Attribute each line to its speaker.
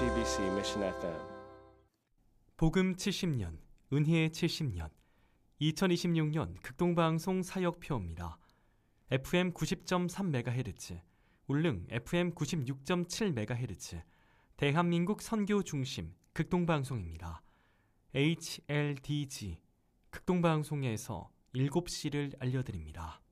Speaker 1: JTBC Mission FM.
Speaker 2: 복음 70년, 은혜 70년, 2026년 극동방송 사역표입니다. FM 90.3MHz, 울릉 FM 96.7MHz, 대한민국 선교 중심 극동방송입니다. HLDG, 극동방송에서 7시를 알려드립니다.